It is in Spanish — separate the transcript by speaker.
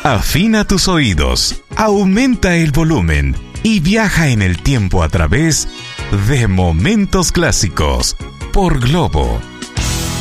Speaker 1: Afina tus oídos, aumenta el volumen y viaja en el tiempo a través de Momentos Clásicos por Globo